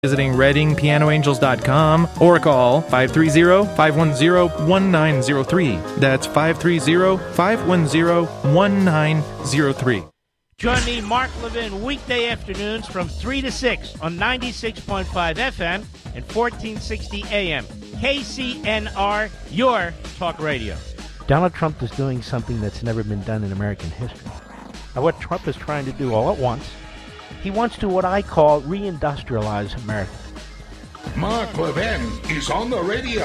visiting readingpianoangels.com or call 530-510-1903. That's 530-510-1903. Join me, Mark Levin, weekday afternoons from 3 to 6 on 96.5 FM and 1460 AM. KCNR, your talk radio. Donald Trump is doing something that's never been done in American history. Now, what Trump is trying to do all at once, he wants to what I call reindustrialize America. Mark Levin is on the radio.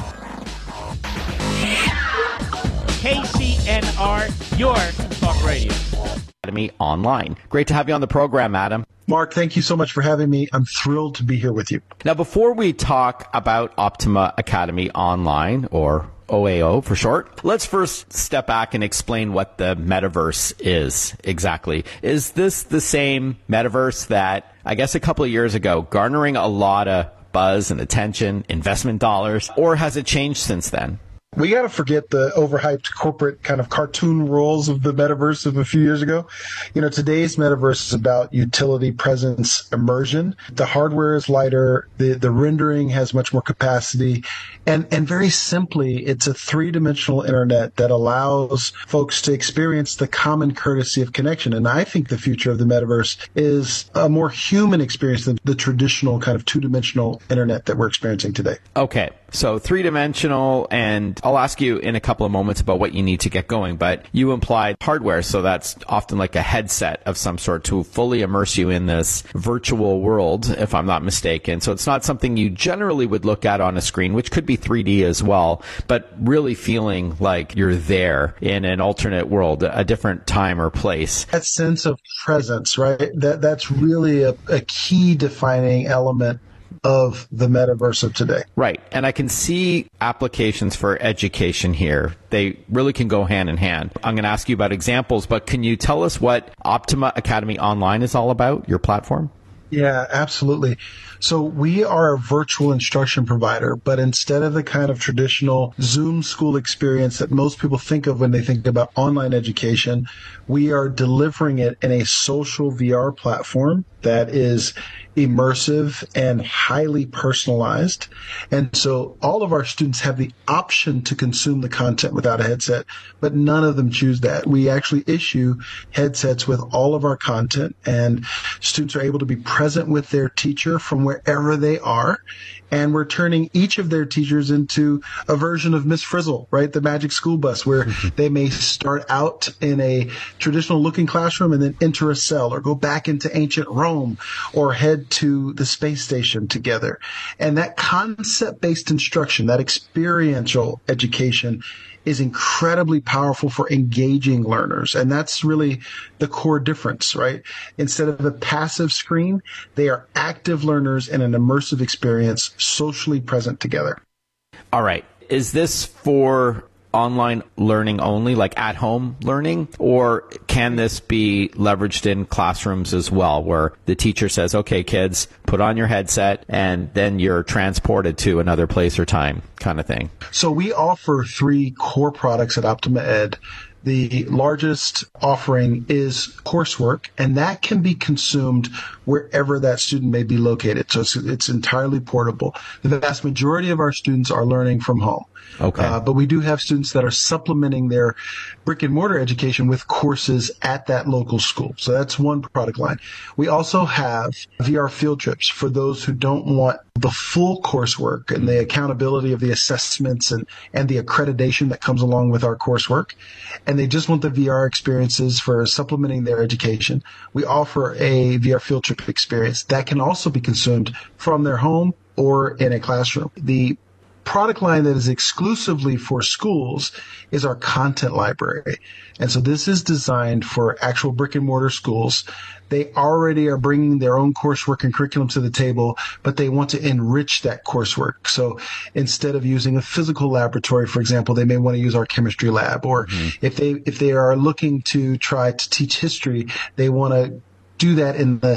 KCNR, your talk radio. Academy Online. Great to have you on the program, Adam. Mark, thank you so much for having me. I'm thrilled to be here with you. Now, before we talk about Optima Academy Online, or OAO for short, let's first step back and explain what the metaverse is exactly. Is this the same metaverse that, I guess a couple of years ago, garnering a lot of buzz and attention, investment dollars, or has it changed since then? We got to forget the overhyped corporate kind of cartoon roles of the metaverse of a few years ago. You know, today's metaverse is about utility, presence, immersion. The hardware is lighter. The rendering has much more capacity. And very simply, it's a three-dimensional internet that allows folks to experience the common courtesy of connection. And I think the future of the metaverse is a more human experience than the traditional kind of two-dimensional internet that we're experiencing today. Okay, so three-dimensional, and I'll ask you in a couple of moments about what you need to get going, but you implied hardware, so that's often like a headset of some sort to fully immerse you in this virtual world, if I'm not mistaken. So it's not something you generally would look at on a screen, which could be 3D as well, but really feeling like you're there in an alternate world, a different time or place. That sense of presence, right? That's really a key defining element of the metaverse of today. Right. And I can see applications for education here. They really can go hand in hand. I'm going to ask you about examples, but can you tell us what Optima Academy Online is all about, your platform? Yeah, absolutely. So we are a virtual instruction provider, but instead of the kind of traditional Zoom school experience that most people think of when they think about online education, we are delivering it in a social VR platform that is immersive and highly personalized. And so all of our students have the option to consume the content without a headset, but none of them choose that. We actually issue headsets with all of our content, and students are able to be present with their teacher from wherever they are. And we're turning each of their teachers into a version of Miss Frizzle, right? The Magic School Bus, where they may start out in a traditional looking classroom and then enter a cell, or go back into ancient Rome, or head to the space station together. And that concept-based instruction, that experiential education, is incredibly powerful for engaging learners. And that's really the core difference, right? Instead of a passive screen, they are active learners in an immersive experience, socially present together. All right. Is this for online learning only, like at-home learning, or can this be leveraged in classrooms as well, where the teacher says, okay, kids, put on your headset, and then you're transported to another place or time kind of thing? So we offer three core products at Optima Ed. The largest offering is coursework, and that can be consumed wherever that student may be located. So it's entirely portable. The vast majority of our students are learning from home. Okay. But we do have students that are supplementing their brick and mortar education with courses at that local school. So that's one product line. We also have VR field trips for those who don't want the full coursework and the accountability of the assessments and the accreditation that comes along with our coursework. And they just want the VR experiences for supplementing their education. We offer a VR field trip experience that can also be consumed from their home or in a classroom. The product line that is exclusively for schools is our content library. And so this is designed for actual brick and mortar schools. They already are bringing their own coursework and curriculum to the table, but they want to enrich that coursework. So instead of using a physical laboratory, for example, they may want to use our chemistry lab. Or if they are looking to try to teach history, they want to do that in the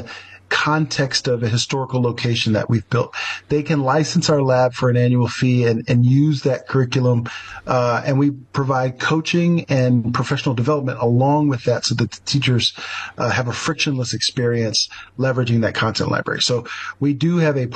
context of a historical location that we've built. They can license our lab for an annual fee and use that curriculum. And we provide coaching and professional development along with that so that the teachers have a frictionless experience leveraging that content library. So we do have a